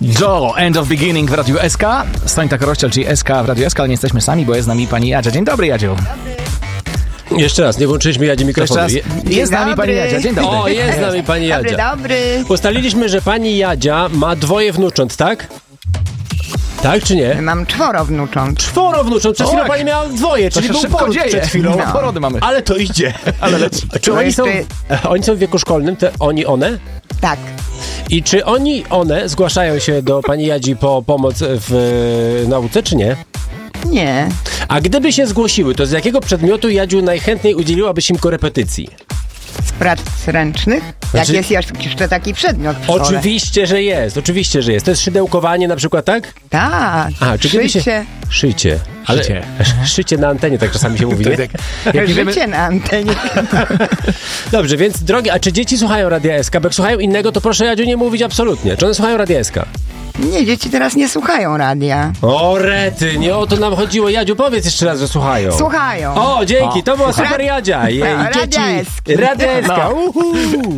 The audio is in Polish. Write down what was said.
Joe, End of Beginning w Radiu SK. Stańta Korościel, czyli SK w Radiu SK, ale nie jesteśmy sami, bo jest z nami pani Jadzia. Dzień dobry, Jadziu. Jeszcze raz, nie włączyliśmy Jadzi mikrofonu. Jest z nami pani Jadzia. Dzień dobry. O, jest z nami pani Jadzia. Dobry. Ustaliliśmy, że pani Jadzia ma 2 wnucząt, tak? Tak czy nie? Mam 4 wnucząt. 4 wnucząt. Przed chwilą Tak. pani miała 2, To czyli się był szybko poród dzieje. przed chwilą. No. Porody mamy. Ale to idzie. Ale leci. Czy oni są w wieku szkolnym, one? Tak. I czy one zgłaszają się do pani Jadzi po pomoc w nauce, czy nie? Nie. A gdyby się zgłosiły, to z jakiego przedmiotu, Jadziu, najchętniej udzieliłabyś im korepetycji? Z prac ręcznych? Znaczy- Jak jest jeszcze taki przedmiot w szkole. Oczywiście, że jest. To jest szydełkowanie na przykład, tak? Tak. A, czy kiedy Szycie. Szycie. Ale szycie na antenie, tak czasami się mówi, nie? Jak nie wiemy, Życie na antenie. Dobrze, więc drogi, a czy dzieci słuchają Radia SK? Bo jak słuchają innego, to proszę, Jadziu, nie mówić absolutnie. Czy one słuchają Radia SK? Nie, dzieci teraz nie słuchają radia. O rety, nie o to nam chodziło. Jadziu, powiedz jeszcze raz, że słuchają. Słuchają. O, dzięki, to była super Jadzia. Jej, Radia dzieci. SK. Radia SK. Uhu.